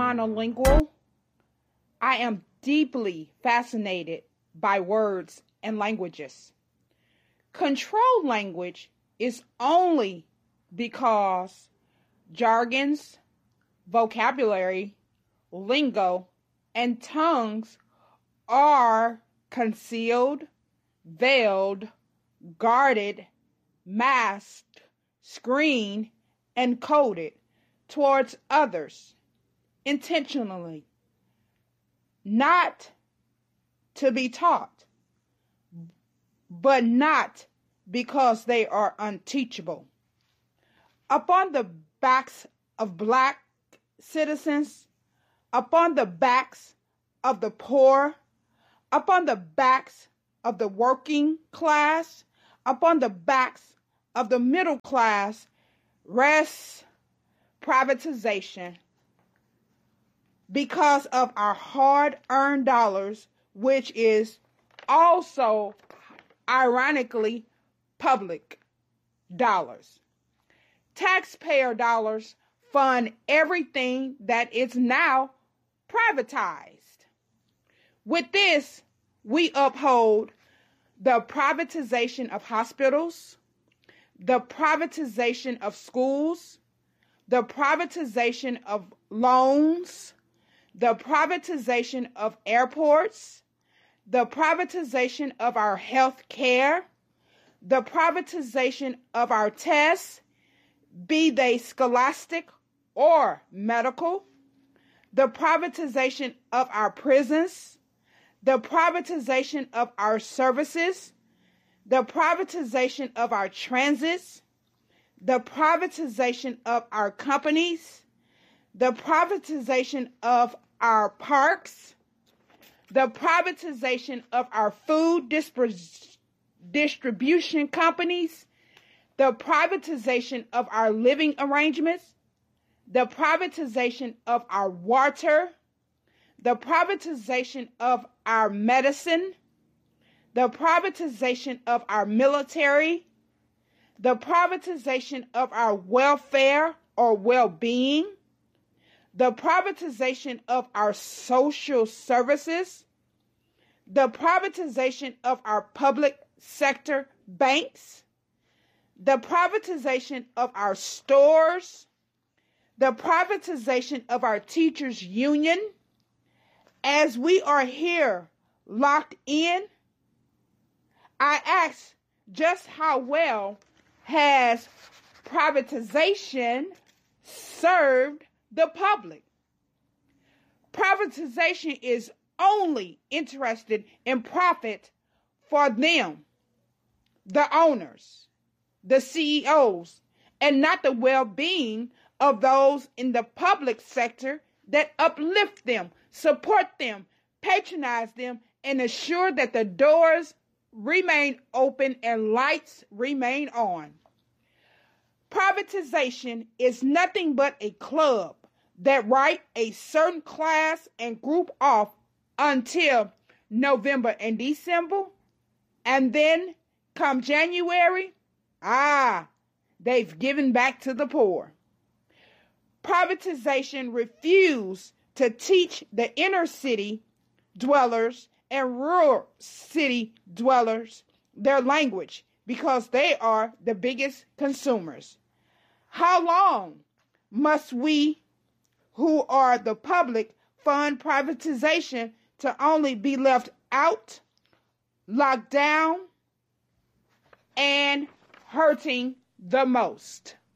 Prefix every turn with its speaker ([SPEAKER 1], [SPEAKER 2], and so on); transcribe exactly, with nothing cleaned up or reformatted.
[SPEAKER 1] monolingual, I am deeply fascinated by words and languages. Controlled language is only because jargons, vocabulary, lingo, and tongues are concealed, veiled, guarded, masked, screened, and coded towards others intentionally, not to be taught, but not because they are unteachable. Upon the backs of black citizens, upon the backs of the poor, upon the backs of the working class, upon the backs of the middle class, rests privatization because of our hard-earned dollars, which is also, ironically, public dollars. Taxpayer dollars fund everything that is now privatized. With this, we uphold the privatization of hospitals, the privatization of schools, the privatization of loans, the privatization of airports, the privatization of our health care, the privatization of our tests, be they scholastic or medical, the privatization of our prisons, the privatization of our services, the privatization of our transits, the privatization of our companies, the privatization of our parks, the privatization of our food dispri- distribution companies, the privatization of our living arrangements, the privatization of our water, the privatization of our medicine, the privatization of our military, the privatization of our welfare or well-being, the privatization of our social services, the privatization of our public sector banks, the privatization of our stores, the privatization of our teachers' union. As we are here locked in, I ask, just how well has privatization served the public? Privatization is only interested in profit for them, the owners, the C E Os, and not the well-being of those in the public sector that uplift them, support them, patronize them, and assure that the doors remain open and lights remain on. Privatization is nothing but a club that write a certain class and group off until November and December, and then come January, ah, they've given back to the poor. Privatization refused to teach the inner city dwellers and rural city dwellers their language because they are the biggest consumers. How long must we, who are the public, fund privatization to only be left out, locked down, and hurting the most?